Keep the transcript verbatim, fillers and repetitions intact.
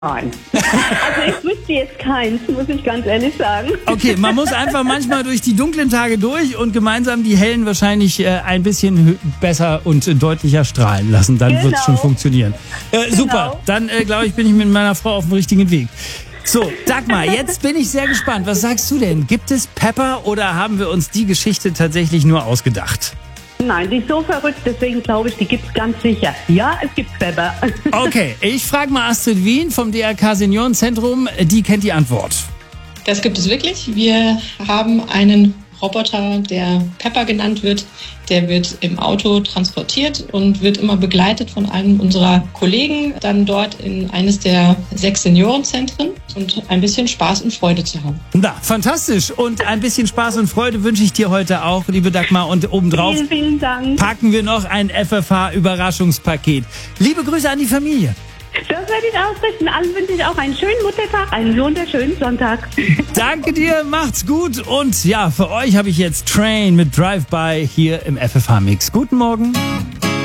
Nein. Also ich wüsste jetzt keins, muss ich ganz ehrlich sagen. Okay, man muss einfach manchmal durch die dunklen Tage durch und gemeinsam die hellen wahrscheinlich äh, ein bisschen besser und äh, deutlicher strahlen lassen. Dann Genau. wird es schon funktionieren. Äh, Genau. Super, dann äh, glaube ich, bin ich mit meiner Frau auf dem richtigen Weg. So, Dagmar, jetzt bin ich sehr gespannt. Was sagst du denn? Gibt es Pepper oder haben wir uns die Geschichte tatsächlich nur ausgedacht? Nein, die ist so verrückt, deswegen glaube ich, die gibt's ganz sicher. Ja, es gibt Pepper. Okay, ich frage mal Astrid Wien vom D R K Seniorenzentrum. Die kennt die Antwort. Das gibt es wirklich. Wir haben einen Roboter, der Pepper genannt wird. Der wird im Auto transportiert und wird immer begleitet von einem unserer Kollegen dann dort in eines der sechs Seniorenzentren und ein bisschen Spaß und Freude zu haben. Na, fantastisch. Und ein bisschen Spaß und Freude wünsche ich dir heute auch, liebe Dagmar. Und obendrauf Vielen, vielen Dank. packen wir noch ein F F H-Überraschungspaket. Liebe Grüße an die Familie. Das werde ich ausrichten. Allen wünsche ich auch einen schönen Muttertag, einen wunderschönen Sonntag. Danke dir, macht's gut. Und ja, für euch habe ich jetzt Train mit Drive-By hier im F F H-Mix. Guten Morgen.